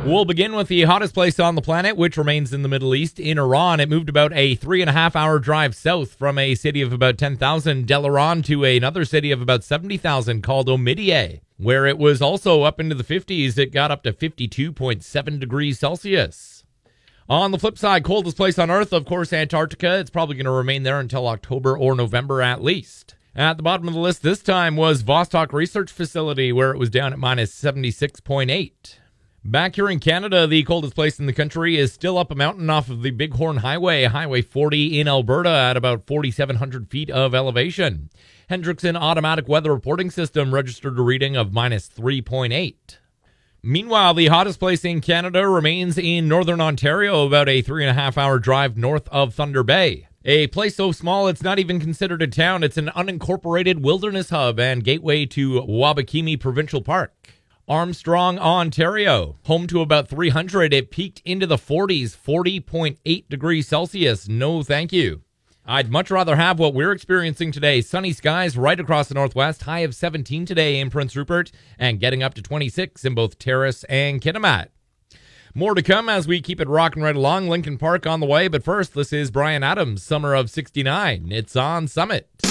We'll begin with the hottest place on the planet, which remains in the Middle East, in Iran. It moved about a 3.5-hour drive south from a city of about 10,000, Delaran, to another city of about 70,000 called Omidyeh, where it was also up into the 50s. It got up to 52.7 degrees Celsius. On the flip side, coldest place on Earth, of course, Antarctica. It's probably going to remain there until October or November at least. At the bottom of the list this time was Vostok Research Facility, where it was down at minus 76.8. Back here in Canada, the coldest place in the country is still up a mountain off of the Bighorn Highway, Highway 40 in Alberta at about 4,700 feet of elevation. Hendrickson Automatic Weather Reporting System registered a reading of minus 3.8. Meanwhile, the hottest place in Canada remains in northern Ontario, about a 3.5-hour drive north of Thunder Bay. A place so small it's not even considered a town. It's an unincorporated wilderness hub and gateway to Wabakimi Provincial Park. Armstrong, Ontario, home to about 300. It peaked into the 40s, 40.8 degrees Celsius. No, thank you. I'd much rather have what we're experiencing today. Sunny skies right across the northwest, high of 17 today in Prince Rupert, and getting up to 26 in both Terrace and Kitimat. More to come as we keep it rocking right along. Lincoln Park on the way, but first, this is Brian Adams, Summer of '69. It's on Summit.